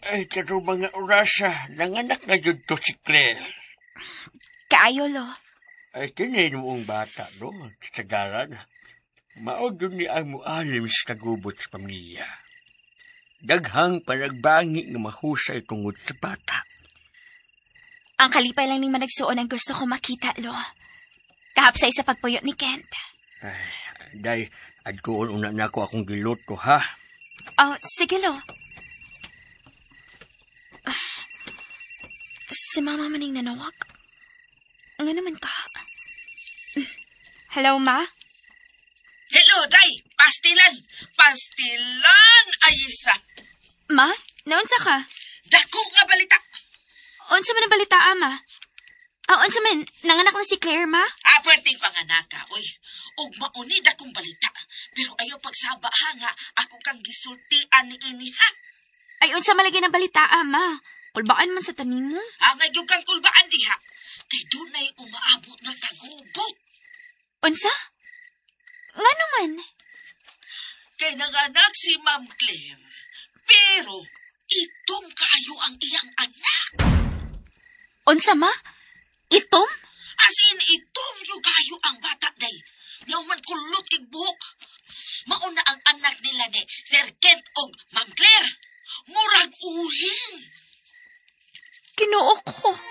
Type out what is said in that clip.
Ay, karo mga orasa, nanganak na yun to si Claire. Kaayo, lo. Ay, kinin moong bata, no? Sa garan. Maod yun ni ang mualim sa kagubot sa pamilya. Daghang panagbangi nga mahusay tungod sa bata. Ang kalipay lang ning managsuon ang gusto ko makita, lo. Kahapsay sa pagpuyot ni Kent. Ay, day, adkoon una na ako akong giluto, ha? Oh, sige, lo. Si Mama maning nanawag. Nga naman ka. Hello, Ma? Hello, day. Pastilan. Pastilan, Ayisa. Ma? Naunsa ka? Dako nga balita. Unsa man ang balita, Ma? Unsa man, nanganak na si Claire, Ma? Aperting panganaka, oy. Og maunid akong balita. Pero ayaw pagsaba ha nga, ako kang gisultian ni ini, ha? Ay, unsa malagi ng balita, Ma? Kulbaan man sa tanim mo. Angay yung kang kulbaan diha. Kay dunay umaabot na kagubot. Unsa? Nga naman. Kay nanganak si Ma'am Claire. Pero, itong kayo ang iyang anak. Unsa, Ma? Itom? As in, itong yung kayo ang bata, day. Yaw man kulot kig buhok. Mauna ang anak nila ni Sir Kent og Ma'am Claire. Murag uling. Kinuo ko.